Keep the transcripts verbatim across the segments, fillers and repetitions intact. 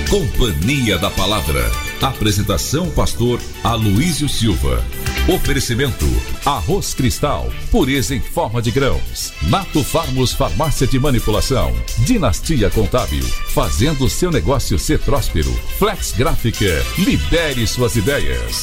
Companhia da Palavra. Apresentação pastor Aloísio Silva. Oferecimento Arroz Cristal, pureza em forma de grãos. Nato Farmos Farmácia de Manipulação. Dinastia Contábil, fazendo seu negócio ser próspero. Flex Gráfica, libere suas ideias.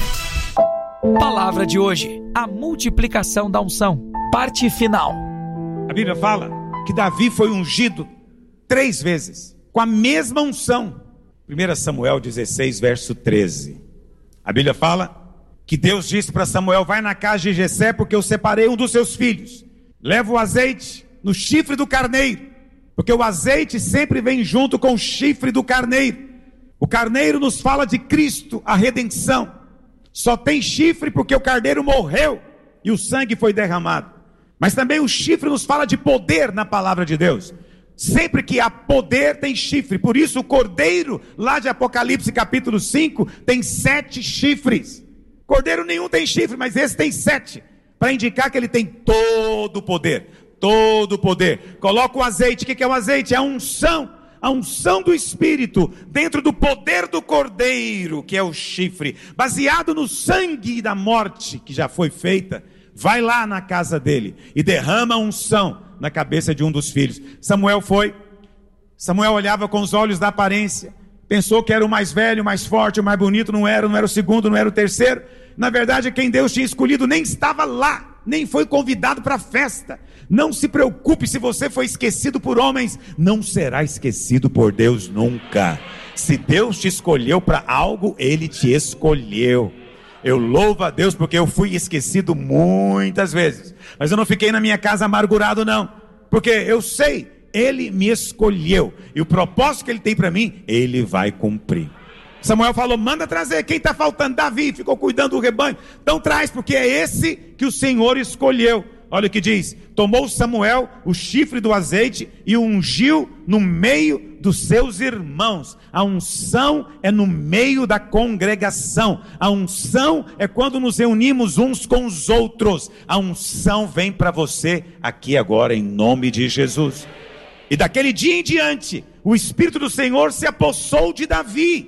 Palavra de hoje, a multiplicação da unção. Parte final. A Bíblia fala que Davi foi ungido três vezes, com a mesma unção. primeiro Samuel dezesseis, verso treze. A Bíblia fala que Deus disse para Samuel: vai na casa de Jessé, porque eu separei um dos seus filhos. Leva o azeite no chifre do carneiro, porque o azeite sempre vem junto com o chifre do carneiro. O carneiro nos fala de Cristo, a redenção. Só tem chifre porque o carneiro morreu e o sangue foi derramado. Mas também o chifre nos fala de poder na palavra de Deus. Sempre que há poder tem chifre. Por isso o cordeiro lá de Apocalipse capítulo cinco tem sete chifres. Cordeiro nenhum tem chifre, mas esse tem sete, para indicar que ele tem todo o poder. Todo o poder. Coloca o azeite. O que é o azeite? É a unção. A unção do Espírito dentro do poder do cordeiro, que é o chifre, baseado no sangue da morte que já foi feita. Vai lá na casa dele e derrama a unção na cabeça de um dos filhos. Samuel foi. Samuel olhava com os olhos da aparência, pensou que era o mais velho, o mais forte, o mais bonito. Não era, não era o segundo, não era o terceiro. Na verdade, quem Deus tinha escolhido nem estava lá, nem foi convidado para a festa. Não se preocupe, se você foi esquecido por homens, não será esquecido por Deus nunca. Se Deus te escolheu para algo, Ele te escolheu. Eu louvo a Deus porque eu fui esquecido muitas vezes, mas eu não fiquei na minha casa amargurado não, porque eu sei, Ele me escolheu, e o propósito que Ele tem para mim, Ele vai cumprir. Samuel falou: manda trazer, quem está faltando? Davi, ficou cuidando do rebanho. Então traz, porque é esse que o Senhor escolheu. Olha o que diz: tomou Samuel o chifre do azeite e o ungiu no meio dos seus irmãos. A unção é no meio da congregação. A unção é quando nos reunimos uns com os outros. A unção vem para você aqui agora, em nome de Jesus. E daquele dia em diante, o Espírito do Senhor se apossou de Davi.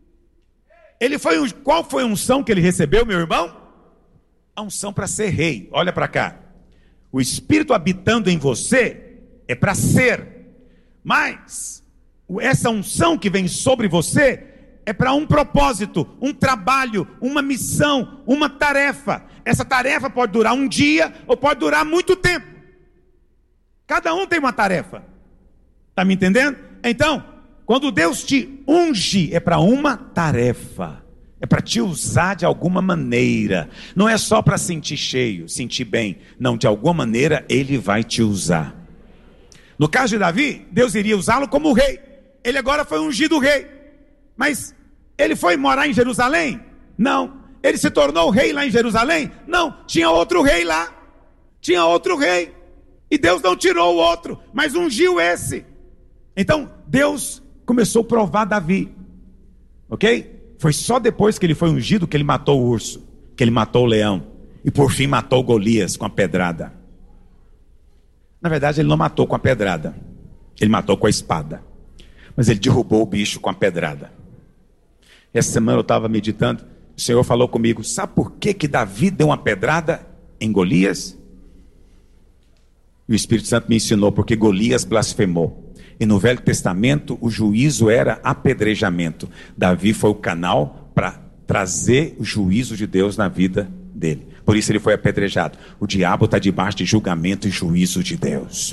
Ele foi, qual foi a unção que ele recebeu, meu irmão? A unção para ser rei. Olha para cá. O Espírito habitando em você é para ser, mas essa unção que vem sobre você é para um propósito, um trabalho, uma missão, uma tarefa. Essa tarefa pode durar um dia ou pode durar muito tempo. Cada um tem uma tarefa. Está me entendendo? Então, quando Deus te unge, é para uma tarefa. É para te usar de alguma maneira. Não é só para sentir cheio, sentir bem. Não, de alguma maneira Ele vai te usar. No caso de Davi, Deus iria usá-lo como rei. Ele agora foi ungido rei. Mas ele foi morar em Jerusalém? Não. Ele se tornou rei lá em Jerusalém? Não. Tinha outro rei lá. Tinha outro rei. E Deus não tirou o outro, mas ungiu esse. Então Deus começou a provar Davi. Ok? Foi só depois que ele foi ungido que ele matou o urso, que ele matou o leão, e por fim matou Golias com a pedrada. Na verdade ele não matou com a pedrada, ele matou com a espada, mas ele derrubou o bicho com a pedrada. Essa semana eu estava meditando, o Senhor falou comigo: sabe por que que Davi deu uma pedrada em Golias? E o Espírito Santo me ensinou: porque Golias blasfemou. E no Velho Testamento o juízo era apedrejamento. Davi foi o canal para trazer o juízo de Deus na vida dele. Por isso ele foi apedrejado. O diabo está debaixo de julgamento e juízo de Deus.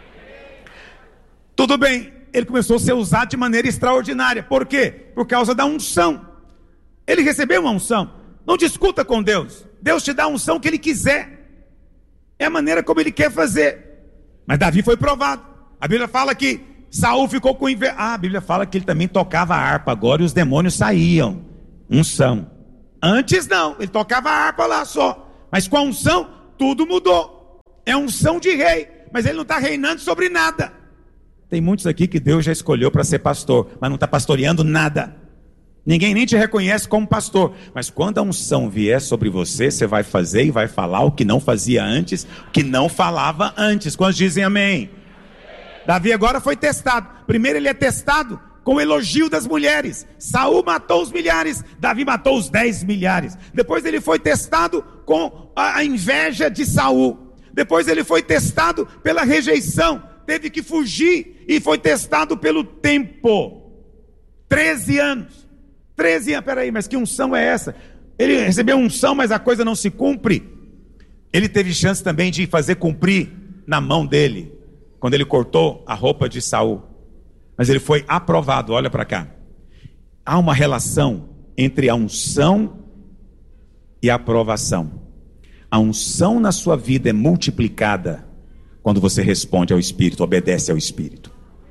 Tudo bem, ele começou a ser usado de maneira extraordinária. Por quê? Por causa da unção. Ele recebeu uma unção. Não discuta com Deus. Deus te dá a unção que Ele quiser. É a maneira como Ele quer fazer. Mas Davi foi provado. A Bíblia fala que Saul ficou com inveja. Ah, a Bíblia fala que ele também tocava a harpa agora e os demônios saíam. Unção. Antes não, ele tocava a harpa lá só. Mas com a unção, tudo mudou. É unção de rei, mas ele não está reinando sobre nada. Tem muitos aqui que Deus já escolheu para ser pastor, mas não está pastoreando nada. Ninguém nem te reconhece como pastor. Mas quando a unção vier sobre você, você vai fazer e vai falar o que não fazia antes, o que não falava antes. Quantos dizem amém? Davi agora foi testado. Primeiro ele é testado com o elogio das mulheres. Saul matou os milhares, Davi matou os dez milhares. Depois ele foi testado com a inveja de Saul. Depois ele foi testado pela rejeição, teve que fugir e foi testado pelo tempo. treze anos. treze anos, peraí, mas que unção é essa? Ele recebeu unção, mas a coisa não se cumpre. Ele teve chance também de fazer cumprir na mão dele, quando ele cortou a roupa de Saul. Mas ele foi aprovado, olha para cá. Há uma relação entre a unção e a aprovação. A unção na sua vida é multiplicada quando você responde ao Espírito, obedece ao Espírito.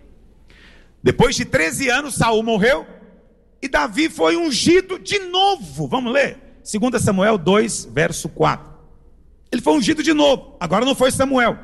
Depois de treze anos, Saul morreu e Davi foi ungido de novo. Vamos ler? dois Samuel dois, verso quatro. Ele foi ungido de novo, agora não foi Samuel.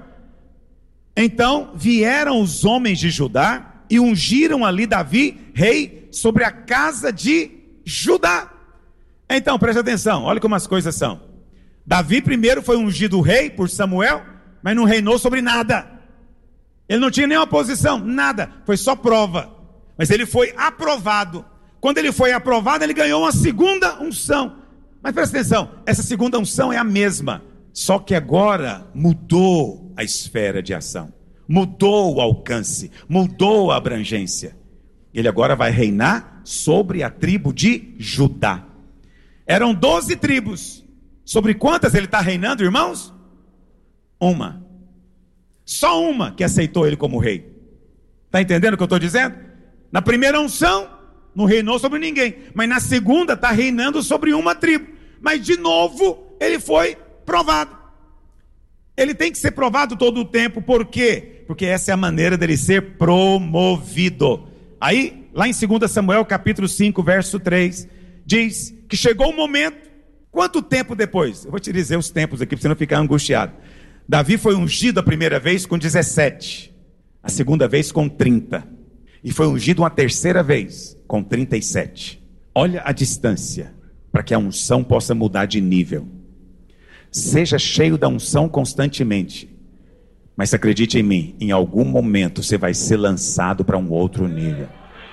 Então vieram os homens de Judá e ungiram ali Davi, rei, sobre a casa de Judá. Então, preste atenção, olha como as coisas são. Davi primeiro foi ungido rei por Samuel, mas não reinou sobre nada. Ele não tinha nenhuma posição, nada, foi só prova. Mas ele foi aprovado. Quando ele foi aprovado, ele ganhou uma segunda unção. Mas presta atenção, essa segunda unção é a mesma, só que agora mudou a esfera de ação. Mudou o alcance, mudou a abrangência. Ele agora vai reinar sobre a tribo de Judá. Eram doze tribos. Sobre quantas ele está reinando, irmãos? Uma. Só uma que aceitou ele como rei. Está entendendo o que eu estou dizendo? Na primeira unção, não reinou sobre ninguém. Mas na segunda, está reinando sobre uma tribo. Mas de novo, ele foi provado. Ele tem que ser provado todo o tempo. Por quê? Porque essa é a maneira dele ser promovido. Aí, lá em dois Samuel, capítulo cinco, verso três, diz que chegou o momento. Quanto tempo depois? Eu vou te dizer os tempos aqui, para você não ficar angustiado. Davi foi ungido a primeira vez com dezessete. A segunda vez com trinta. E foi ungido uma terceira vez com trinta e sete. Olha a distância, para que a unção possa mudar de nível. Seja cheio da unção constantemente. Mas acredite em mim, em algum momento você vai ser lançado para um outro nível.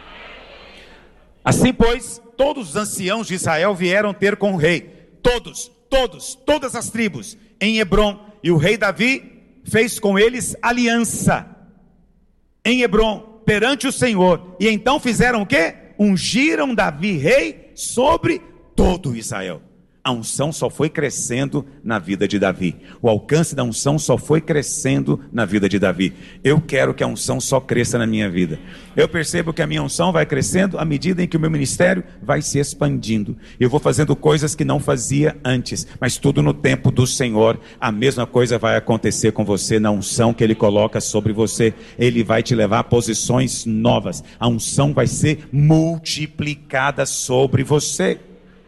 Assim, pois, todos os anciãos de Israel vieram ter com o rei. Todos, todos, todas as tribos em Hebrom. E o rei Davi fez com eles aliança em Hebrom, perante o Senhor. E então fizeram o quê? Ungiram Davi rei sobre todo Israel. A unção só foi crescendo na vida de Davi. O alcance da unção só foi crescendo na vida de Davi. Eu quero que a unção só cresça na minha vida. Eu percebo que a minha unção vai crescendo à medida em que o meu ministério vai se expandindo. Eu vou fazendo coisas que não fazia antes, mas tudo no tempo do Senhor. A mesma coisa vai acontecer com você na unção que Ele coloca sobre você. Ele vai te levar a posições novas. A unção vai ser multiplicada sobre você.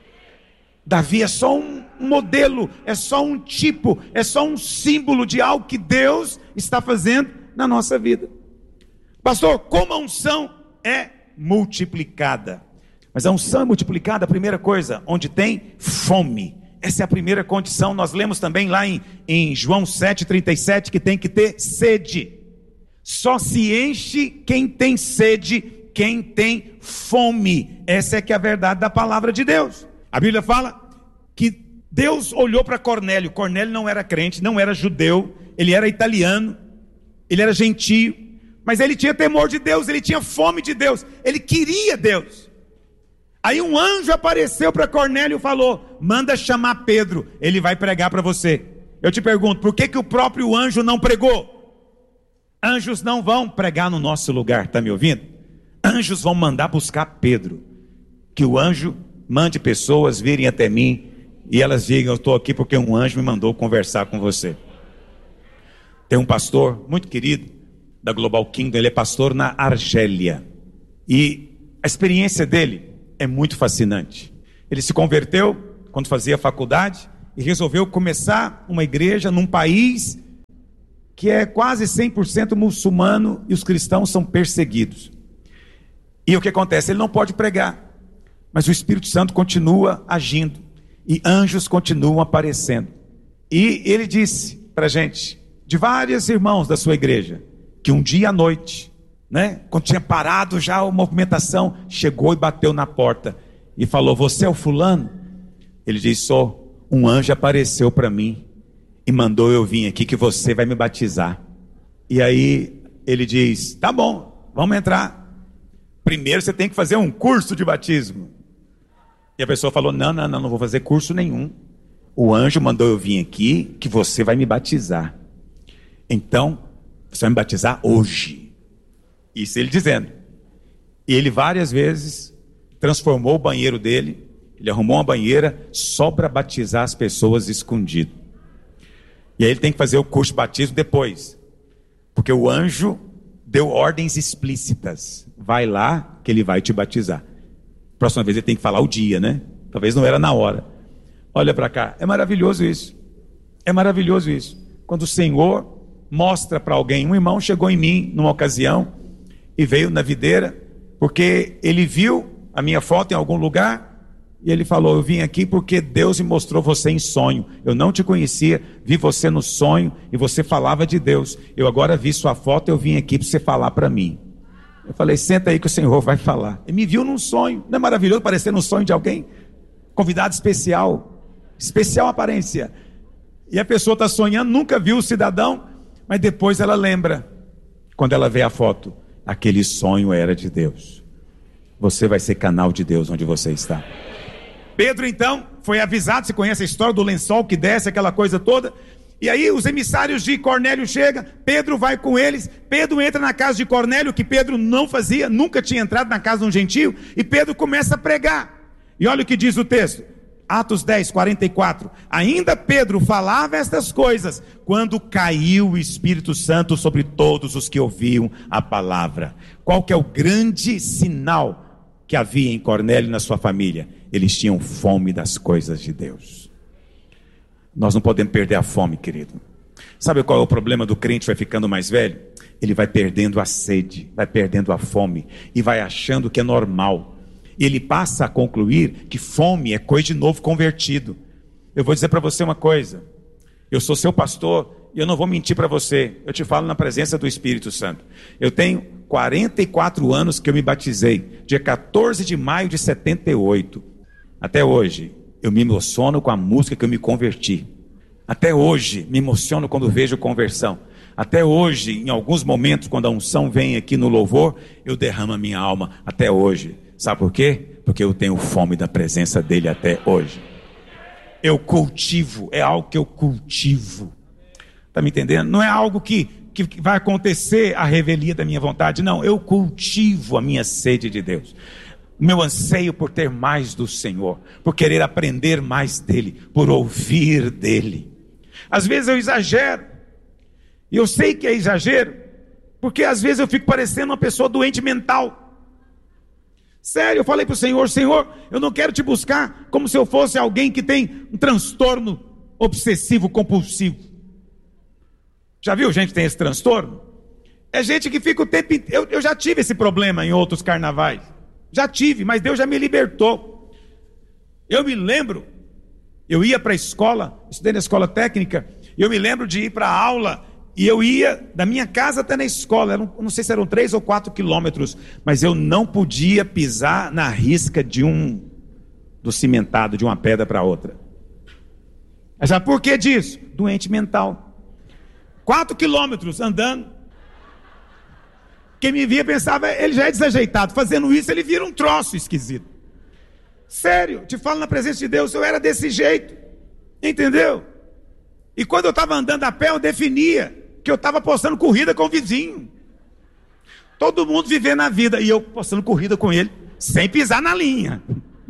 Davi é só um modelo, é só um tipo, é só um símbolo de algo que Deus está fazendo na nossa vida. Pastor, como a unção é multiplicada? Mas a unção é multiplicada, a primeira coisa, onde tem fome. Essa é a primeira condição. Nós lemos também lá em, em João sete, trinta e sete, que tem que ter sede. Só se enche quem tem sede, quem tem fome. Essa é que é a verdade da palavra de Deus. A Bíblia fala que Deus olhou para Cornélio. Cornélio não era crente, não era judeu, ele era italiano, ele era gentio, mas ele tinha temor de Deus, ele tinha fome de Deus, ele queria Deus. Aí um anjo apareceu para Cornélio e falou: manda chamar Pedro, ele vai pregar para você. Eu te pergunto, por que que o próprio anjo não pregou? Anjos não vão pregar no nosso lugar, está me ouvindo? Anjos vão mandar buscar Pedro. Que o anjo mande pessoas virem até mim e elas digam: eu estou aqui porque um anjo me mandou conversar com você. Tem um pastor muito querido da Global Kingdom, ele é pastor na Argélia. E a experiência dele é muito fascinante. Ele se converteu quando fazia faculdade e resolveu começar uma igreja num país que é quase cem por cento muçulmano e os cristãos são perseguidos. E o que acontece? Ele não pode pregar. Mas o Espírito Santo continua agindo. E anjos continuam aparecendo. E ele disse para a gente, de vários irmãos da sua igreja, que um dia à noite, né? Quando tinha parado já a movimentação, chegou e bateu na porta e falou: você é o fulano? Ele disse: sou. Um anjo apareceu para mim e mandou eu vir aqui que você vai me batizar. E aí ele diz: tá bom, vamos entrar. Primeiro você tem que fazer um curso de batismo. E a pessoa falou: não, não, não, não vou fazer curso nenhum. O anjo mandou eu vir aqui que você vai me batizar. Então, você vai me batizar hoje. Isso ele dizendo. E ele várias vezes transformou o banheiro dele. Ele arrumou uma banheira só para batizar as pessoas escondido. E aí ele tem que fazer o curso de batismo depois. Porque o anjo deu ordens explícitas. Vai lá que ele vai te batizar. Próxima vez ele tem que falar o dia, né? Talvez não era na hora. Olha para cá. É maravilhoso isso. É maravilhoso isso. Quando o Senhor mostra para alguém. Um irmão chegou em mim numa ocasião e veio na videira porque ele viu a minha foto em algum lugar. E ele falou: eu vim aqui porque Deus me mostrou você em sonho. Eu não te conhecia, vi você no sonho e você falava de Deus. Eu agora vi sua foto e eu vim aqui para você falar para mim. Eu falei: senta aí que o Senhor vai falar. Ele me viu num sonho. Não é maravilhoso parecer num sonho de alguém? Convidado especial, especial aparência. E a pessoa está sonhando, nunca viu o cidadão, mas depois ela lembra, quando ela vê a foto, aquele sonho era de Deus. Você vai ser canal de Deus onde você está. Pedro então foi avisado. Você conhece a história do lençol que desce, aquela coisa toda. E aí os emissários de Cornélio chegam, Pedro vai com eles. Pedro entra na casa de Cornélio, que Pedro não fazia, nunca tinha entrado na casa de um gentio. E Pedro começa a pregar. E olha o que diz o texto, Atos dez, quarenta e quatro. Ainda Pedro falava estas coisas, quando caiu o Espírito Santo sobre todos os que ouviam a palavra. Qual que é o grande sinal que havia em Cornélio e na sua família? Eles tinham fome das coisas de Deus. Nós não podemos perder a fome, querido. Sabe qual é o problema do crente? Vai ficando mais velho, ele vai perdendo a sede, vai perdendo a fome e vai achando que é normal. Ele passa a concluir que fome é coisa de novo convertido. Eu vou dizer para você uma coisa, eu sou seu pastor e eu não vou mentir para você, eu te falo na presença do Espírito Santo. Eu tenho quarenta e quatro anos que eu me batizei, dia quatorze de maio de setenta e oito. Até hoje, eu me emociono com a música que eu me converti. Até hoje, me emociono quando vejo conversão. Até hoje, em alguns momentos, quando a unção vem aqui no louvor, eu derramo a minha alma. Até hoje. Sabe por quê? Porque eu tenho fome da presença dele até hoje. Eu cultivo, é algo que eu cultivo. Está me entendendo? Não é algo que, que vai acontecer a revelia da minha vontade. Não, eu cultivo a minha sede de Deus. O meu anseio por ter mais do Senhor, por querer aprender mais dele, por ouvir dele. Às vezes eu exagero, e eu sei que é exagero, porque às vezes eu fico parecendo uma pessoa doente mental. Sério, eu falei para o Senhor: Senhor, eu não quero te buscar como se eu fosse alguém que tem um transtorno obsessivo compulsivo. Já viu gente que tem esse transtorno? É gente que fica o tempo inteiro. Eu, eu já tive esse problema em outros carnavais. Já tive, mas Deus já me libertou. Eu me lembro, eu ia para a escola, estudei na escola técnica, eu me lembro de ir para a aula, e eu ia da minha casa até na escola, eram, não sei se eram três ou quatro quilômetros, mas eu não podia pisar na risca de um, do cimentado, de uma pedra para outra. Mas sabe por que disso? Doente mental. Quatro quilômetros andando. Quem me via pensava: ele já é desajeitado, fazendo isso ele vira um troço esquisito. Sério, te falo na presença de Deus, eu era desse jeito, entendeu? E quando eu estava andando a pé, eu definia que eu estava postando corrida com o vizinho. Todo mundo vivendo a vida, e eu postando corrida com ele, sem pisar na linha.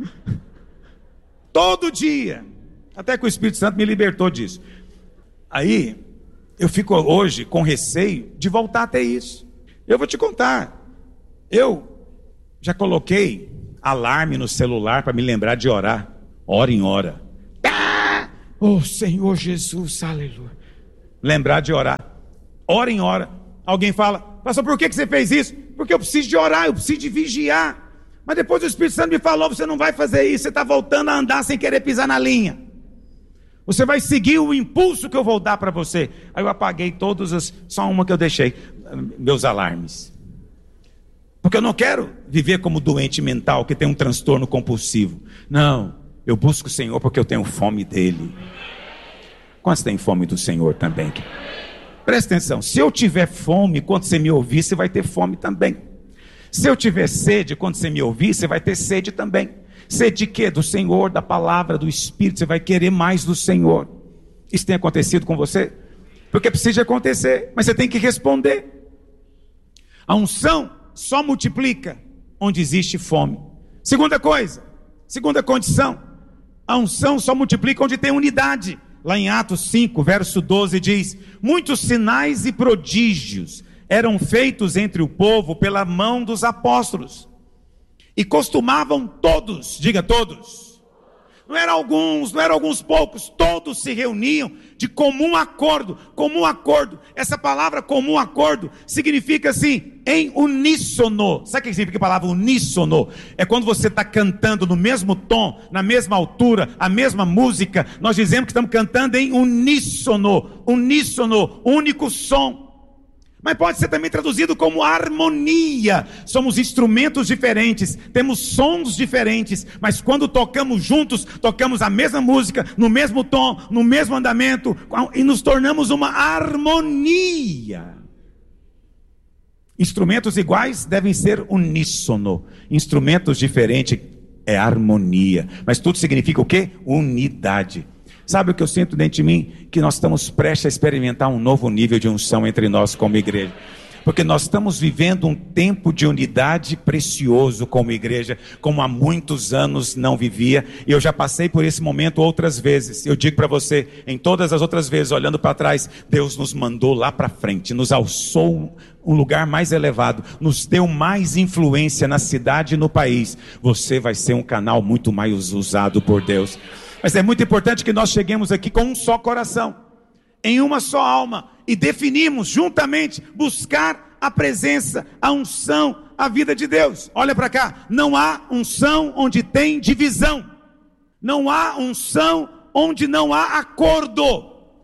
Todo dia, até que o Espírito Santo me libertou disso. Aí, eu fico hoje com receio de voltar a ter isso. Eu vou te contar, eu já coloquei alarme no celular para me lembrar de orar, hora em hora. Ah! Oh Senhor Jesus, aleluia. Lembrar de orar, hora em hora. Alguém fala: pastor, por que você fez isso? Porque eu preciso de orar, eu preciso de vigiar. Mas depois o Espírito Santo me falou: você não vai fazer isso, você está voltando a andar sem querer pisar na linha. Você vai seguir o impulso que eu vou dar para você. Aí eu apaguei todas as, só uma que eu deixei, meus alarmes. Porque eu não quero viver como doente mental que tem um transtorno compulsivo. Não, eu busco o Senhor porque eu tenho fome dele. Quantos têm fome do Senhor também? Presta atenção, se eu tiver fome, quando você me ouvir, você vai ter fome também. Se eu tiver sede, quando você me ouvir, você vai ter sede também. Sede de quê? Do Senhor, da palavra, do Espírito. Você vai querer mais do Senhor. Isso tem acontecido com você? Porque precisa acontecer, mas você tem que responder. A unção só multiplica onde existe fome. Segunda coisa, segunda condição, a unção só multiplica onde tem unidade. Lá em Atos cinco, verso doze diz: muitos sinais e prodígios eram feitos entre o povo pela mão dos apóstolos, e costumavam todos, diga todos, não eram alguns, não eram alguns poucos, todos se reuniam de comum acordo. Comum acordo, essa palavra comum acordo significa assim, em uníssono. Sabe o que significa a palavra uníssono? É quando você está cantando no mesmo tom, na mesma altura, a mesma música. Nós dizemos que estamos cantando em uníssono, uníssono, único som. Mas pode ser também traduzido como harmonia. Somos instrumentos diferentes, temos sons diferentes, mas quando tocamos juntos, tocamos a mesma música, no mesmo tom, no mesmo andamento, e nos tornamos uma harmonia. Instrumentos iguais devem ser uníssono, instrumentos diferentes é harmonia, mas tudo significa o quê? Unidade. Sabe o que eu sinto dentro de mim? Que nós estamos prestes a experimentar um novo nível de unção entre nós como igreja. Porque nós estamos vivendo um tempo de unidade precioso como igreja, como há muitos anos não vivia. E eu já passei por esse momento outras vezes. Eu digo para você, em todas as outras vezes, olhando para trás, Deus nos mandou lá para frente, nos alçou um lugar mais elevado, nos deu mais influência na cidade e no país. Você vai ser um canal muito mais usado por Deus. Mas é muito importante que nós cheguemos aqui com um só coração, em uma só alma, e definimos juntamente buscar a presença, a unção, a vida de Deus. Olha para cá, não há unção onde tem divisão, não há unção onde não há acordo.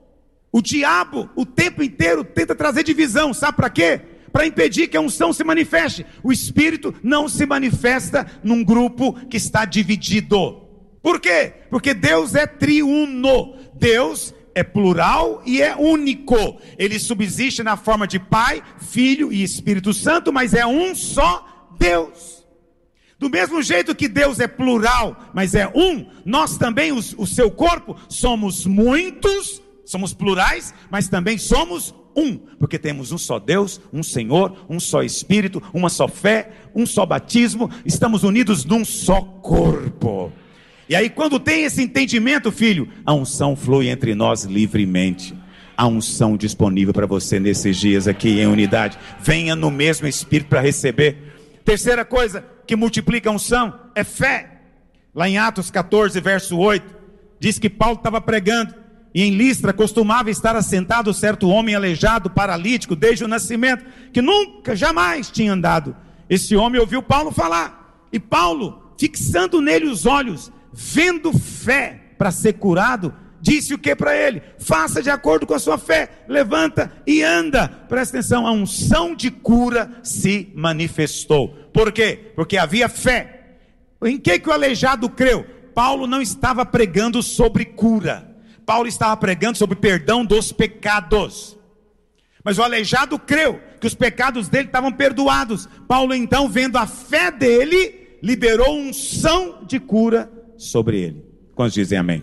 O diabo o tempo inteiro tenta trazer divisão, sabe para quê? Para impedir que a unção se manifeste. O Espírito não se manifesta num grupo que está dividido. Por quê? Porque Deus é triuno, Deus é plural e é único. Ele subsiste na forma de Pai, Filho e Espírito Santo, mas é um só Deus. Do mesmo jeito que Deus é plural, mas é um, nós também, o, o seu corpo, somos muitos, somos plurais, mas também somos um, porque temos um só Deus, um Senhor, um só Espírito, uma só fé, um só batismo, estamos unidos num só corpo. E aí quando tem esse entendimento, filho, a unção flui entre nós livremente. A unção disponível para você nesses dias aqui em unidade. Venha no mesmo Espírito para receber. Terceira coisa que multiplica a unção é fé. Lá em Atos catorze, verso oito, diz que Paulo estava pregando, e em Listra costumava estar assentado certo homem aleijado, paralítico, desde o nascimento, que nunca, jamais tinha andado. Esse homem ouviu Paulo falar, e Paulo, fixando nele os olhos, vendo fé para ser curado, disse o que para ele? Faça de acordo com a sua fé, levanta e anda. Presta atenção, a unção de cura se manifestou. Por quê? Porque havia fé. Em que que o aleijado creu? Paulo não estava pregando sobre cura, Paulo estava pregando sobre perdão dos pecados. Mas o aleijado creu que os pecados dele estavam perdoados. Paulo então, vendo a fé dele, liberou unção de cura sobre ele. Quantos dizem amém?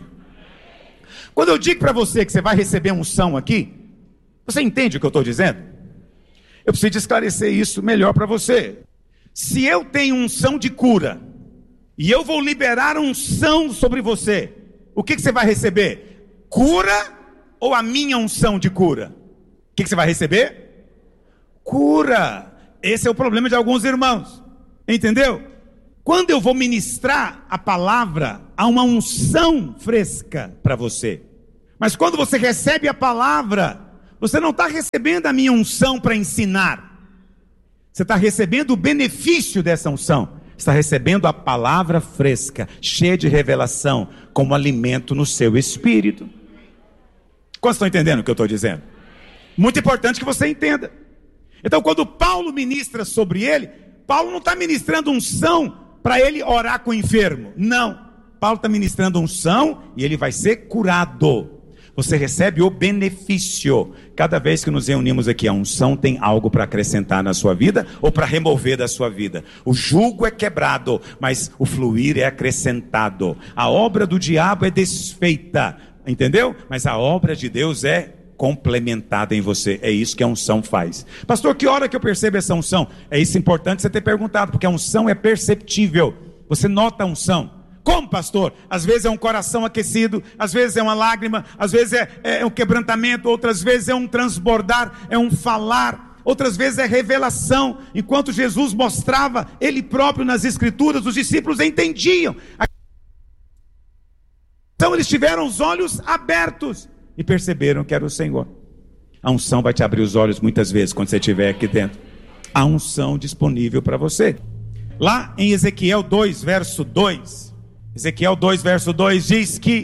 Quando eu digo para você que você vai receber unção aqui, você entende o que eu estou dizendo? Eu preciso esclarecer isso melhor para você. Se eu tenho unção de cura, e eu vou liberar unção sobre você, o que, que você vai receber? Cura ou a minha unção de cura? O que, que você vai receber? Cura. Esse é o problema de alguns irmãos, entendeu? Quando eu vou ministrar a palavra, há uma unção fresca para você. Mas quando você recebe a palavra, você não está recebendo a minha unção para ensinar. Você está recebendo o benefício dessa unção. Está recebendo a palavra fresca, cheia de revelação, como alimento no seu espírito. Quantos estão entendendo o que eu estou dizendo? Muito importante que você entenda. Então, quando Paulo ministra sobre ele, Paulo não está ministrando unção para ele orar com o enfermo. Não. Paulo está ministrando unção e ele vai ser curado. Você recebe o benefício. Cada vez que nos reunimos aqui, a unção tem algo para acrescentar na sua vida ou para remover da sua vida. O jugo é quebrado, mas o fluir é acrescentado. A obra do diabo é desfeita, entendeu? Mas a obra de Deus é complementada em você. É isso que a unção faz. Pastor, que hora que eu percebo essa unção? É isso importante você ter perguntado, porque a unção é perceptível. Você nota a unção. Como, pastor? Às vezes é um coração aquecido, às vezes é uma lágrima, às vezes é, é um quebrantamento, outras vezes é um transbordar, é um falar, outras vezes é revelação. Enquanto Jesus mostrava Ele próprio nas Escrituras, os discípulos entendiam. Então eles tiveram os olhos abertos e perceberam que era o Senhor. A unção vai te abrir os olhos muitas vezes quando você estiver aqui dentro. A unção disponível para você. Lá em Ezequiel dois, verso dois... Ezequiel dois, verso dois diz que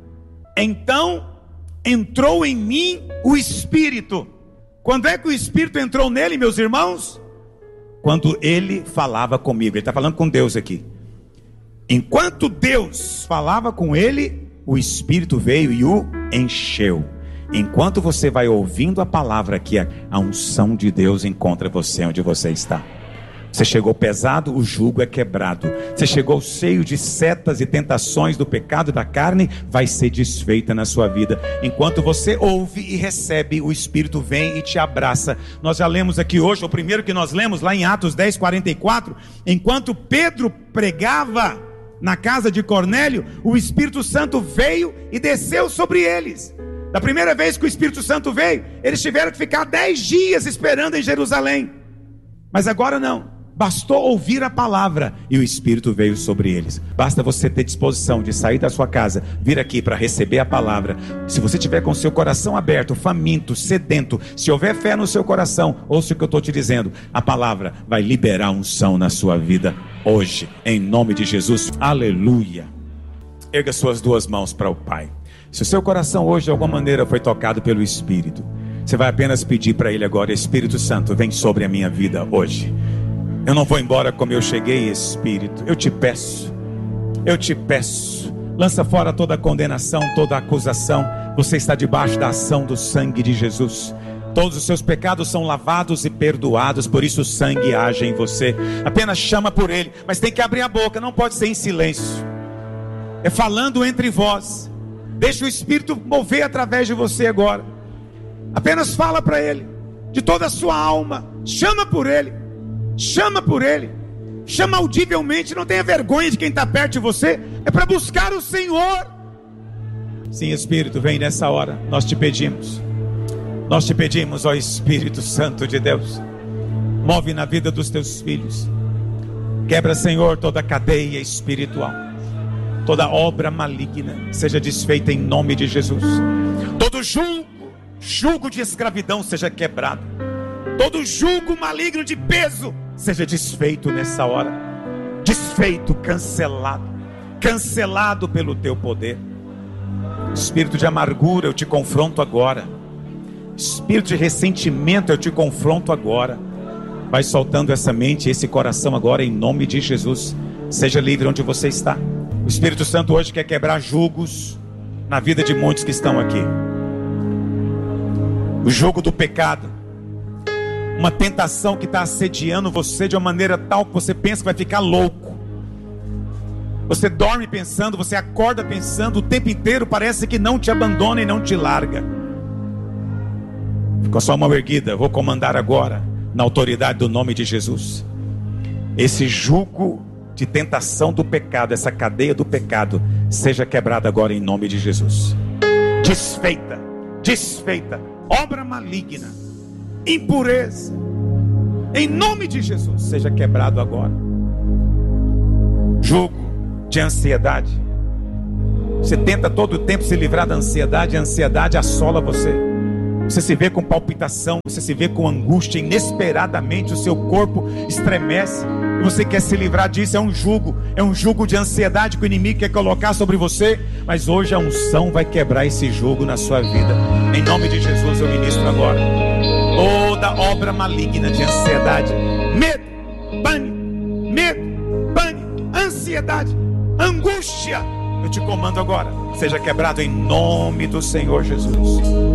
então entrou em mim o Espírito. Quando é que o Espírito entrou nele, meus irmãos? Quando ele falava comigo. Ele está falando com Deus aqui. Enquanto Deus falava com ele, o Espírito veio e o encheu. Enquanto você vai ouvindo a palavra aqui, a unção de Deus encontra você onde você está. Você chegou pesado, o jugo é quebrado. Você chegou cheio de setas e tentações do pecado e da carne, vai ser desfeita na sua vida. Enquanto você ouve e recebe, o Espírito vem e te abraça. Nós já lemos aqui hoje, o primeiro que nós lemos lá em Atos dez, quarenta e quatro. Enquanto Pedro pregava na casa de Cornélio, o Espírito Santo veio e desceu sobre eles. Da primeira vez que o Espírito Santo veio, eles tiveram que ficar dez dias esperando em Jerusalém. Mas agora não. Bastou ouvir a palavra e o Espírito veio sobre eles. Basta você ter disposição de sair da sua casa, vir aqui para receber a palavra. Se você tiver com o seu coração aberto, faminto, sedento, se houver fé no seu coração, ouça o que eu estou te dizendo, a palavra vai liberar unção na sua vida hoje, em nome de Jesus. Aleluia. Erga suas duas mãos para o Pai. Se o seu coração hoje de alguma maneira foi tocado pelo Espírito, você vai apenas pedir para Ele agora: Espírito Santo, vem sobre a minha vida hoje. Eu não vou embora como eu cheguei, Espírito. Eu te peço, eu te peço, lança fora toda a condenação, toda a acusação. Você está debaixo da ação do sangue de Jesus. Todos os seus pecados são lavados e perdoados, por isso o sangue age em você. Apenas chama por Ele, mas tem que abrir a boca, não pode ser em silêncio. É falando entre vós. Deixa o Espírito mover através de você agora. Apenas fala para Ele, de toda a sua alma. Chama por Ele. Chama por Ele, chama audivelmente, não tenha vergonha de quem está perto de você, é para buscar o Senhor. Sim, Espírito, vem nessa hora, nós te pedimos, nós te pedimos, ó Espírito Santo de Deus, move na vida dos teus filhos, quebra, Senhor, toda cadeia espiritual, toda obra maligna, seja desfeita em nome de Jesus. Todo jugo, jugo de escravidão seja quebrado, todo jugo maligno de peso seja desfeito nessa hora. Desfeito, cancelado. Cancelado pelo teu poder. Espírito de amargura, eu te confronto agora. Espírito de ressentimento, eu te confronto agora. Vai soltando essa mente, esse coração agora em nome de Jesus. Seja livre onde você está. O Espírito Santo hoje quer quebrar julgos na vida de muitos que estão aqui. O jugo do pecado, uma tentação que está assediando você de uma maneira tal que você pensa que vai ficar louco. Você dorme pensando, você acorda pensando o tempo inteiro, parece que não te abandona e não te larga. Com a sua mão erguida, vou comandar agora, na autoridade do nome de Jesus, esse jugo de tentação do pecado, essa cadeia do pecado, seja quebrada agora em nome de Jesus. Desfeita, desfeita, obra maligna, impureza, em nome de Jesus, seja quebrado agora. Jugo de ansiedade, você tenta todo o tempo se livrar da ansiedade, a ansiedade assola você. Você se vê com palpitação, você se vê com angústia, inesperadamente o seu corpo estremece, e você quer se livrar disso. É um jugo, é um jugo de ansiedade que o inimigo quer colocar sobre você, mas hoje a unção vai quebrar esse jugo na sua vida, em nome de Jesus. Eu ministro agora toda obra maligna de ansiedade, medo, pânico, medo, pânico, ansiedade, angústia, eu te comando agora, seja quebrado em nome do Senhor Jesus.